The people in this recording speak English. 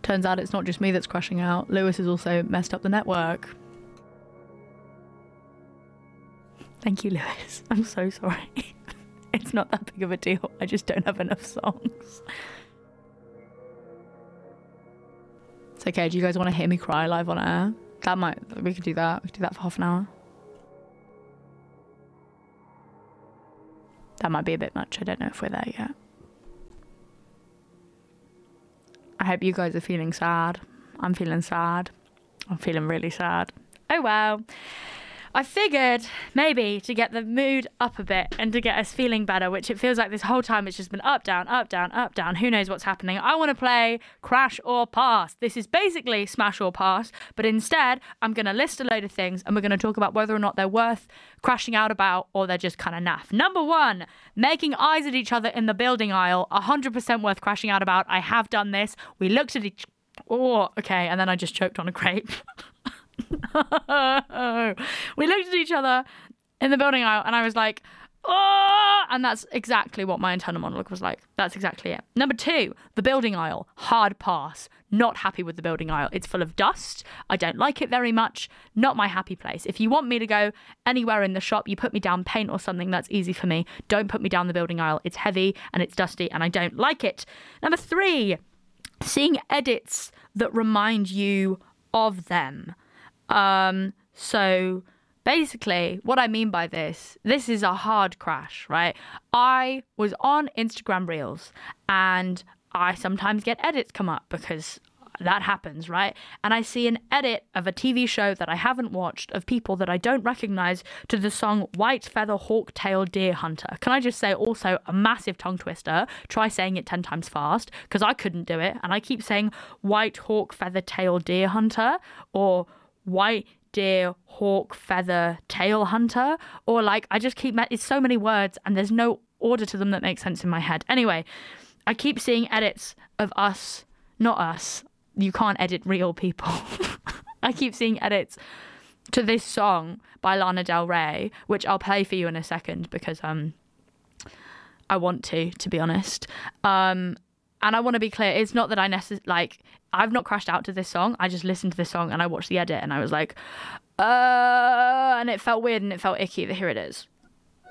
Turns out it's not just me that's crashing out. Lewis has also messed up the network. Thank you, Lewis. I'm so sorry. It's not that big of a deal. I just don't have enough songs. It's okay. Do you guys want to hear me cry live on air? We could do that. We could do that for half an hour. That might be a bit much. I don't know if we're there yet. I hope you guys are feeling sad. I'm feeling sad. I'm feeling really sad. Oh well. I figured maybe to get the mood up a bit and to get us feeling better, which it feels like this whole time it's just been up, down, up, down, up, down. Who knows what's happening? I want to play Crash or Pass. This is basically Smash or Pass, but instead I'm going to list a load of things and we're going to talk about whether or not they're worth crashing out about or they're just kind of naff. Number 1, making eyes at each other in the building aisle. 100% worth crashing out about. I have done this. We looked at each... Oh, okay. And then I just choked on a grape. We looked at each other in the building aisle and I was like, oh, and that's exactly what my internal monologue was like. That's exactly it. Number 2, the building aisle. Hard pass. Not happy with the building aisle. It's full of dust. I don't like it very much. Not my happy place. If you want me to go anywhere in the shop, you put me down paint or something, that's easy for me. Don't put me down the building aisle. It's heavy and it's dusty and I don't like it. Number 3, seeing edits that remind you of them. So basically what I mean by this is a hard crash, right? I was on Instagram Reels and I sometimes get edits come up because that happens, right? And I see an edit of a TV show that I haven't watched of people that I don't recognize to the song White Feather Hawk Tail Deer Hunter. Can I just say also a massive tongue twister? Try saying it 10 times fast because I couldn't do it. And I keep saying White Hawk Feather Tail Deer Hunter or White Deer Hawk Feather Tail Hunter, or like I just keep it's so many words and there's no order to them that makes sense in my head. Anyway, I keep seeing edits of us, not us. You can't edit real people. I keep seeing edits to this song by Lana Del Rey, which I'll play for you in a second because I want to be honest. And I want to be clear, it's not that I've not crashed out to this song. I just listened to this song and I watched the edit and I was like, and it felt weird and it felt icky. Here it is.